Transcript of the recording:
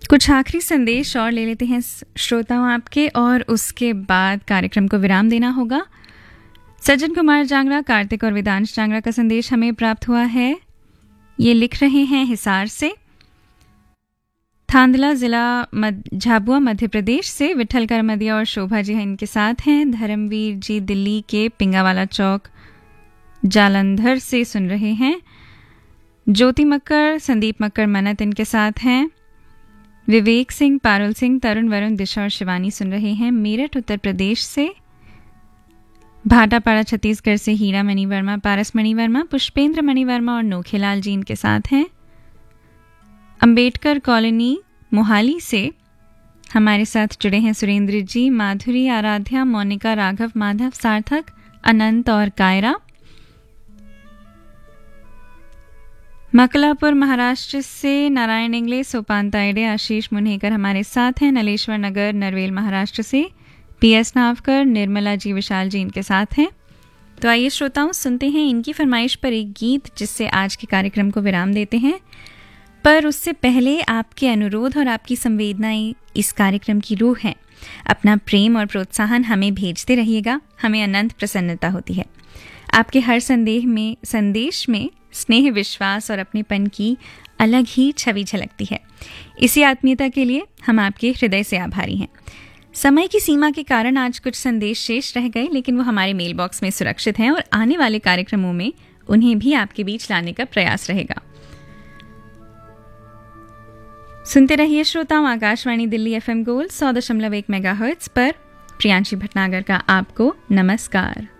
कुछ आखिरी संदेश और ले लेते हैं श्रोताओं आपके, और उसके बाद कार्यक्रम को विराम देना होगा। सज्जन कुमार जांगड़ा, कार्तिक और वेदांश जांगड़ा का संदेश हमें प्राप्त हुआ है। ये लिख रहे हैं हिसार से, थांदला जिला झाबुआ मध्य प्रदेश से। विठल करमदिया और शोभा जी इनके साथ हैं। धर्मवीर जी दिल्ली के पिंगावाला चौक जालंधर से सुन रहे हैं। ज्योति मक्कर, संदीप मक्कर मनत इनके साथ हैं। विवेक सिंह, पारुल सिंह, तरुण, वरुण, दिशा और शिवानी सुन रहे हैं मेरठ उत्तर प्रदेश से। भाटापाड़ा छत्तीसगढ़ से हीरा मणि वर्मा, पारस मणि वर्मा, पुष्पेंद्र मणि वर्मा और नोखेलाल जी इनके साथ हैं। अंबेडकर कॉलोनी मोहाली से हमारे साथ जुड़े हैं सुरेंद्र जी, माधुरी, आराध्या, मोनिका, राघव, माधव, सार्थक, अनंत और कायरा। मकलापुर महाराष्ट्र से नारायण इंगले, सोपान तायडे, आशीष मुन्हेकर हमारे साथ हैं। नलेश्वर नगर नरवेल महाराष्ट्र से पीएस नावकर, निर्मला जी, विशाल जी इनके साथ हैं। तो आइए श्रोताओं, सुनते हैं इनकी फरमाइश पर एक गीत जिससे आज के कार्यक्रम को विराम देते हैं। पर उससे पहले आपके अनुरोध और आपकी संवेदनाएं इस कार्यक्रम की रूह हैं। अपना प्रेम और प्रोत्साहन हमें भेजते रहिएगा, हमें अनंत प्रसन्नता होती है। आपके हर संदेश में स्नेह, विश्वास और अपनेपन की अलग ही छवि झलकती है। इसी आत्मीयता के लिए हम आपके हृदय से आभारी हैं। समय की सीमा के कारण आज कुछ संदेश शेष रह गए, लेकिन वो हमारे मेल बॉक्स में सुरक्षित हैं और आने वाले कार्यक्रमों में उन्हें भी आपके बीच लाने का प्रयास रहेगा। सुनते रहिए श्रोताओं Akashvani Delhi FM gold 100.1 megahertz पर। प्रियांशी भटनागर का आपको नमस्कार।